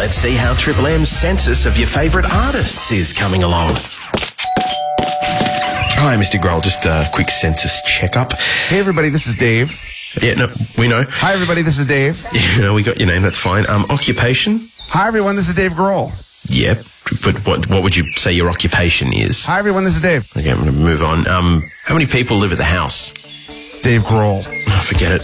Let's see how Triple M's census of your favourite artists is coming along. Hi, Mr. Grohl. Just a quick census checkup. Hey, everybody, this is Dave. Yeah, no, we know. Hi, everybody, this is Dave. Yeah, no, we got your name. That's fine. Occupation? Hi, everyone, this is Dave Grohl. Yep. But what would you say your occupation is? Hi, everyone, this is Dave. Okay, I'm going to move on. How many people live at the house? Dave Grohl. Oh, forget it.